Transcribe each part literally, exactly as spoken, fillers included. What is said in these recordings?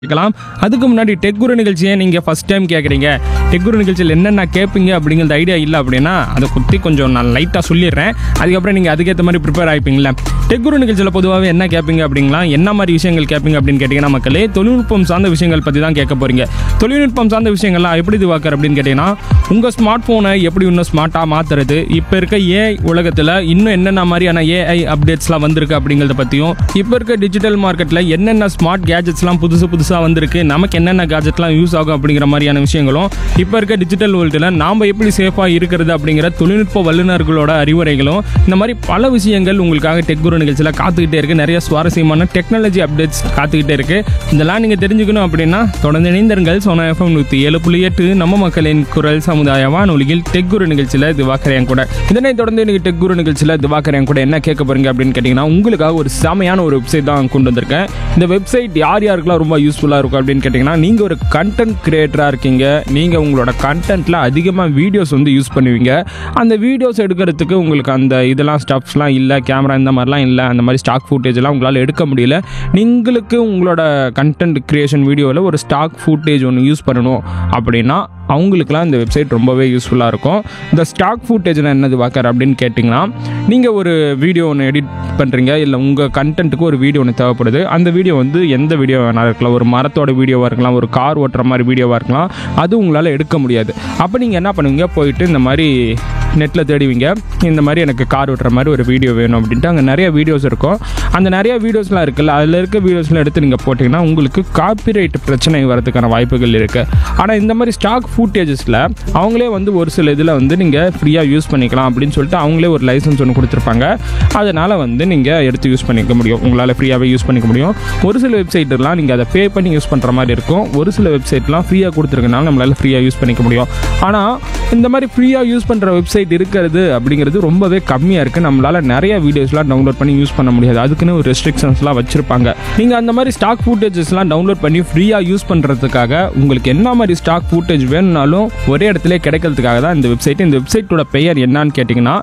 கேட்கலாம். அதுக்கு முன்னாடி டெக் குரு நிகழ்ச்சியை நீங்கள் ஃபஸ்ட் டைம் கேட்குறீங்க, டெக் குரு நிகழ்ச்சியில் என்னென்ன கேட்பீங்க அப்படிங்கிறது ஐடியா இல்லை அப்படின்னா அதை பற்றி கொஞ்சம் நான் லைட்டாக சொல்லிடுறேன். அதுக்கப்புறம் நீங்கள் அதுக்கேற்ற மாதிரி ப்ரிப்பேர் ஆகிப்பீங்களா. டெக் குரு நிகழ்ச்சியில் பொதுவாகவே என்ன கேட்பீங்க அப்படிங்களா, என்ன மாதிரி விஷயங்கள் கேட்பீங்க அப்படின்னு கேட்டிங்கன்னா மக்களே, தொழில்நுட்பம் சார்ந்த விஷயங்கள் பற்றி தான் கேட்க போகிறீங்க. தொழில்நுட்பம் சார்ந்த விஷயங்கள்லாம் எப்படி இதுவாக்கர் அப்படின்னு கேட்டிங்கன்னா, உங்கள் ஸ்மார்ட் ஃபோனை எப்படி இன்னும் ஸ்மார்ட்டாக மாற்றுறது, இப்போ இருக்க ஏஐ உலகத்தில் இன்னும் என்னென்ன மாதிரியான ஏஐ அப்டேட்ஸ்லாம் வந்திருக்கு அப்படிங்கிறத பற்றியும், இப்போ இருக்க டிஜிட்டல் மார்க்கெட்டில் என்னென்ன ஸ்மார்ட் கேஜெட்ஸ்லாம் புதுசு புதுசாக வந்திருக்கு, நமக்கு என்னென்ன கேஜெட்லாம் யூஸ் ஆகும் அப்படிங்கிற மாதிரியான விஷயங்களும், இப்போ இருக்க டிஜிட்டல் வேர்ல்டில் நாம் எப்படி சேஃபாக இருக்கிறது அப்படிங்கிற தொழில்நுட்ப வல்லுநர்களோட அறிவுரைகளும், இந்த மாதிரி பல விஷயங்கள் உங்களுக்காக டெக் குரு நிகழ்ச்சியில் காத்துக்கிட்டே இருக்குது. நிறைய சுவாரஸ்யமான டெக்னாலஜி அப்டேட்ஸ் காத்துக்கிட்டே இருக்குது. இதெல்லாம் நீங்கள் தெரிஞ்சுக்கணும் அப்படின்னா தொடர்ந்து இணைந்திருங்கள். சோனா எஃப்எம் நூற்றி ஏழு புள்ளி எட்டு நம்ம மக்களின் குரல் சமுதாய வானொலியில் டெக் குரு நிகழ்ச்சியில் திவாகரன் கூட. இதனை தொடர்ந்து நீங்கள் டெக் குரு நிகழ்ச்சியில் திவாகரன் கூட என்ன கேட்க போறீங்க அப்படின்னு கேட்டிங்கன்னா, உங்களுக்காக ஒரு செமையான ஒரு வெப்சைட் தான் கொண்டு வந்திருக்கேன். இந்த வெப்சைட் யார் யாருக்கெல்லாம் ரொம்ப யூஸ்ஃபுல்லாக இருக்கும் அப்படின்னு கேட்டிங்கன்னா, நீங்கள் ஒரு கண்டென்ட் கிரியேட்டராக இருக்கீங்க, நீங்கள் உங்களோட கண்டென்ட்டில் அதிகமாக வீடியோஸ் வந்து யூஸ் பண்ணுவீங்க. அந்த வீடியோஸ் எடுக்கிறதுக்கு உங்களுக்கு அந்த இதெல்லாம் ஸ்டப்ஸ்லாம் இல்லை, கேமரா இந்த மாதிரிலாம் இல்லை, அந்த மாதிரி ஸ்டாக் ஃபுட்டேஜ்லாம் உங்களால் எடுக்க முடியல. நீங்களுக்கு உங்களோட கண்டென்ட் கிரியேஷன் வீடியோவில் ஒரு ஸ்டாக் ஃபுட்டேஜ் ஒன்று யூஸ் பண்ணணும் அப்படின்னா அவங்களுக்குலாம் இந்த வெப்சைட் ரொம்பவே யூஸ்ஃபுல்லாக இருக்கும். இந்த ஸ்டாக் ஃபுட்டேஜ்னால் என்னது வாக்கர் அப்படின்னு கேட்டிங்கன்னா, நீங்கள் ஒரு வீடியோ ஒன்று எடிட் பண்ணுறீங்க, இல்லை உங்கள் கண்டென்ட்டுக்கு ஒரு வீடியோ ஒன்று தேவைப்படுது. அந்த வீடியோ வந்து எந்த வீடியோ வேணாலும் இருக்கலாம், ஒரு மரத்தோட வீடியோவாக இருக்கலாம், ஒரு கார் ஓட்டுற மாதிரி வீடியோவாக இருக்கலாம். அது உங்களால் எடுக்க முடியாது. அப்போ நீங்கள் என்ன பண்ணுவீங்க, போயிட்டு இந்த மாதிரி நெட்டில் தேடுவீங்க, இந்த மாதிரி எனக்கு கார் ஓட்டுற மாதிரி ஒரு வீடியோ வேணும் அப்படின்ட்டு. அங்கே நிறைய வீடியோஸ் இருக்கும். அந்த நிறைய வீடியோஸ்லாம் இருக்குல்ல, அதில் இருக்க வீடியோஸ்லாம் எடுத்து நீங்கள் போட்டிங்கன்னா உங்களுக்கு காப்பிரைட் பிரச்சனை வரதுக்கான வாய்ப்புகள் இருக்குது. ஆனால் இந்த மாதிரி ஸ்டாக் ஃபுட்டேஜஸில் அவங்களே வந்து ஒரு சில இதில் வந்து நீங்கள் ஃப்ரீயாக யூஸ் பண்ணிக்கலாம் அப்படின்னு சொல்லிட்டு அவங்களே ஒரு லைசன்ஸ் ஒன்று கொடுத்துருப்பாங்க. அதனால் வந்து நீங்கள் எடுத்து யூஸ் பண்ணிக்க முடியும், உங்களால் ஃப்ரீயாகவே யூஸ் பண்ணிக்க முடியும். ஒரு சில வெப்சைட்லாம் நீங்கள் அதை பே பண்ணி யூஸ் பண்ணுற மாதிரி இருக்கும். ஒரு சில வெப்சைட்லாம் ஃப்ரீயாக கொடுத்துருக்கனால நம்மளால் ஃப்ரீயாக யூஸ் பண்ணிக்க முடியும். ஆனால் இந்த மாதிரி ஃப்ரீயாக யூஸ் பண்ணுற வெப்சைட் இருக்கிறது அப்படிங்கிறது ரொம்பவே கம்மியாக இருக்குது. நம்மளால் நிறைய வீடியோஸ்லாம் டவுன்லோட் பண்ணி யூஸ் பண்ண முடியாது. அதுக்குன்னு ஒரு ரெஸ்ட்ரிக்ஷன்ஸ்லாம் வச்சுருப்பாங்க. நீங்கள் அந்த மாதிரி ஸ்டாக் ஃபுட்டேஜஸ்லாம் டவுன்லோட் பண்ணி ஃப்ரீயாக யூஸ் பண்ணுறதுக்காக உங்களுக்கு என்ன மாதிரி ஸ்டாக் ஃபுட்டேஜ் வேணும்னாலும் ஒரே இடத்துல கிடைக்கிறதுக்காக தான் இந்த வெப்சைட். இந்த வெப்சைட்டோட பெயர் என்னன்னு கேட்டிங்கன்னா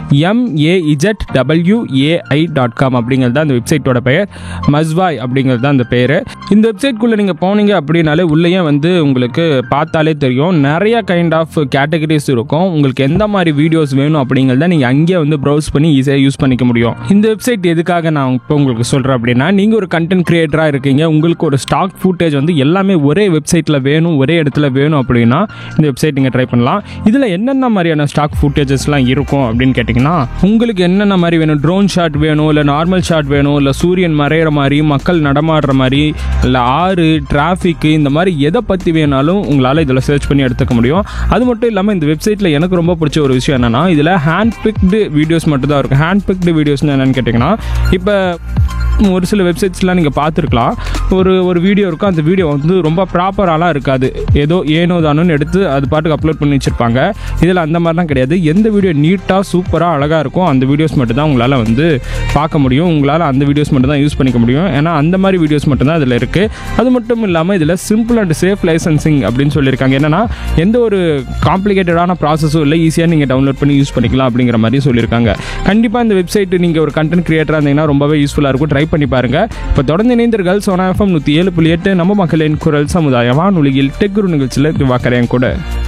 எம்ஏஇஜெட் டபிள்யூஏஐ டாட் காம் அப்படிங்கிறது தான் இந்த வெப்சைட்டோட பெயர். மஸ்வாய் அப்படிங்கிறது தான் இந்த பெயர். இந்த வெப்சைட்குள்ளே நீங்கள் போனீங்க அப்படின்னாலே உள்ளேயே வந்து உங்களுக்கு பார்த்தாலே தெரியும், நிறைய கைண்ட் ஆஃப் கேட்டகரிஸ் இருக்கும். உங்களுக்கு எந்த மாதிரி வீடியோஸ் வேணும் அப்படிங்கிறத நீங்கள் அங்கேயே வந்து ப்ரௌஸ் பண்ணி ஈஸியாக யூஸ் பண்ணிக்க முடியும். இந்த வெப்சைட் எதுக்காக நான் இப்போ உங்களுக்கு சொல்கிறேன் அப்படின்னா, நீங்கள் ஒரு கண்டென்ட் கிரியேட்டராக இருக்கீங்க, உங்களுக்கு ஒரு ஸ்டாக் ஃபுட்டேஜ் வந்து எல்லாமே ஒரே வெப்சைட்டில் வேணும், ஒரே இடத்துல வேணும் அப்படின்னா இந்த வெப்சைட் நீங்கள் ட்ரை பண்ணலாம். இதில் என்னென்ன மாதிரியான ஸ்டாக் ஃபுட்டேஜஸ்லாம் இருக்கும் அப்படின்னு கேட்டிங்கன்னா, உங்களுக்கு என்னென்ன மாதிரி வேணும், ட்ரோன் ஷாட் வேணும், இல்லை நார்மல் ஷாட் வேணும், இல்லை சூரியன் மறையிற மாதிரி, மக்கள் நடமாடுற மாதிரி, இல்லை ஆறு, டிராஃபிக்கு, இந்த மாதிரி எதை பற்றி வேணாலும் உங்களால் இதில் சர்ச் பண்ணி எடுத்துக்க முடியும். அது மட்டும் இல்லாமல் இந்த வெப்சைட்டில் எனக்கு ரொம்ப பிடிச்ச ஒரு விஷயம் என்னன்னா, இதில் ஹேண்ட் பிக்டு வீடியோஸ் மட்டும் தான் இருக்கும். ஹேண்ட் பிக்டு வீடியோஸ்னு என்னன்னு கேட்டிங்கன்னா, இப்போ ஒரு சில வெப்சைட்ஸ்லாம் நீங்கள் பார்த்துருக்கலாம், ஒரு ஒரு வீடியோ இருக்கும், அந்த வீடியோ வந்து ரொம்ப ப்ராப்பராலாம் இருக்காது, ஏதோ ஏனோ தானோன்னு எடுத்து அது பாட்டுக்கு அப்லோட் பண்ணி வச்சுருப்பாங்க. இதில் அந்த மாதிரிலாம் கிடையாது. எந்த வீடியோ நீட்டாக சூப்பராக அழகாக இருக்கும் அந்த வீடியோஸ் மட்டும் தான் உங்களால் வந்து பார்க்க முடியும். உங்களால் அந்த வீடியோஸ் மட்டும் தான் யூஸ் பண்ணிக்க முடியும். ஏன்னா அந்த மாதிரி வீடியோஸ் மட்டும் தான் இதில் இருக்குது. அது மட்டும் இல்லாமல் இதில் சிம்பிள் அண்ட் சேஃப் லைசன்சிங் அப்படின்னு சொல்லியிருக்காங்க. என்னென்னா எந்த ஒரு காம்ப்ளிகேட்டடான ப்ராசஸும் இல்லை, ஈஸியாக நீங்கள் டவுன்லோட் பண்ணி யூஸ் பண்ணிக்கலாம் அப்படிங்கிற மாதிரி சொல்லியிருக்காங்க. கண்டிப்பாக இந்த வெப்சைட் நீங்கள் ஒரு கண்டென்ட் கிரியேட்டராக இருந்தீங்கன்னா ரொம்பவே யூஸ்ஃபுல்லாக இருக்கும். ட்ரை பண்ணி பாருங்க. இப்போ தொடர்ந்து இணைந்தீர்கள் சோனா எஃப்எம் நூற்றி ஏழு புள்ளி எட்டு நம்ம மக்களின் குரல் சமுதாய வானொலியில் டெக் குரு நிகழ்ச்சியில் திவாகரன் கூட.